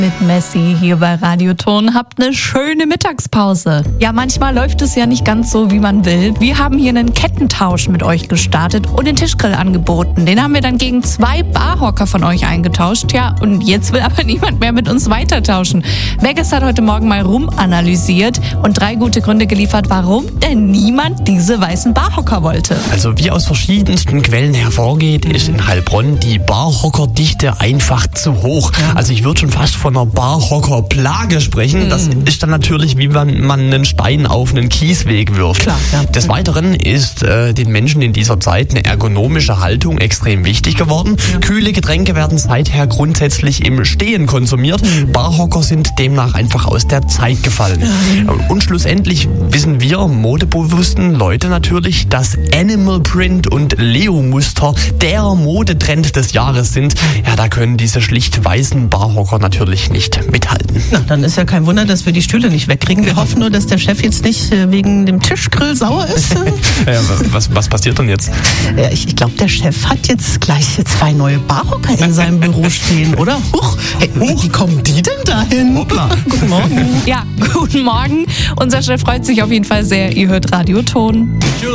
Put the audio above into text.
Mit Messi hier bei Radioton. Habt eine schöne Mittagspause. Ja, manchmal läuft es ja nicht ganz so, wie man will. Wir haben hier einen Kettentausch mit euch gestartet und den Tischgrill angeboten. Den haben wir dann gegen 2 Barhocker von euch eingetauscht. Ja, und jetzt will aber niemand mehr mit uns weitertauschen. Vegas hat heute Morgen mal rumanalysiert und 3 gute Gründe geliefert, warum denn niemand diese weißen Barhocker wollte. Also wie aus verschiedensten Quellen hervorgeht, ist in Heilbronn die Barhockerdichte einfach zu hoch. Also ich würde schon fast von einer Barhockerplage sprechen. Das ist dann natürlich, wie wenn man einen Stein auf einen Kiesweg wirft. Klar, ja. Des Weiteren ist den Menschen in dieser Zeit eine ergonomische Haltung extrem wichtig geworden. Ja. Kühle Getränke werden seither grundsätzlich im Stehen konsumiert. Barhocker sind demnach einfach aus der Zeit gefallen. Ja. Und schlussendlich wissen wir modebewussten Leute natürlich, dass Animal Print und Leo-Muster der Modetrend des Jahres sind. Ja, da können diese schlicht weißen Barhocker natürlich nicht mithalten. Na, dann ist ja kein Wunder, dass wir die Stühle nicht wegkriegen. Wir hoffen nur, dass der Chef jetzt nicht wegen dem Tischgrill sauer ist. Ja, was passiert denn jetzt? Ja, ich glaube, der Chef hat jetzt gleich 2 neue Barhocker in seinem Büro stehen, oder? Huch, wie kommen die denn dahin? Hoppla. Guten Morgen. Ja, guten Morgen. Unser Chef freut sich auf jeden Fall sehr. Ihr hört Radioton.